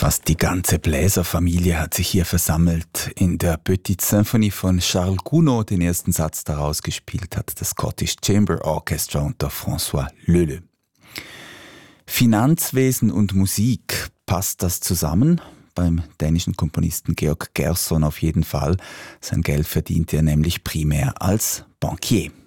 Fast die ganze Bläserfamilie hat sich hier versammelt. In der Petite Symphonie von Charles Gounod den ersten Satz daraus gespielt hat das Scottish Chamber Orchestra unter François Leleux. Finanzwesen und Musik, passt das zusammen? Beim dänischen Komponisten Georg Gerson auf jeden Fall. Sein Geld verdiente er nämlich primär als Bankier.